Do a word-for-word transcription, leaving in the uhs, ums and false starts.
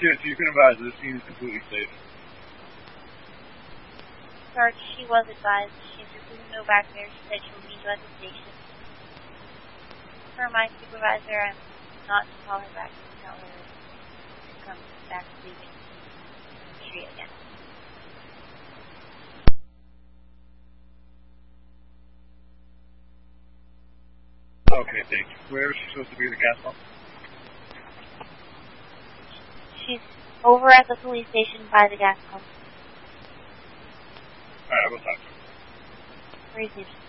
Yes, you can advise the scene is completely safe. Sarge, she was advised. She's receiving no back there. She said she'll meet you at the station. For my supervisor, I'm not to call her back to tell her to come back to the tree again. Okay, thank you. Where is she supposed to be, the gas pump? She's over at the police station by the gas pump. Alright, I will talk to her. Where is she?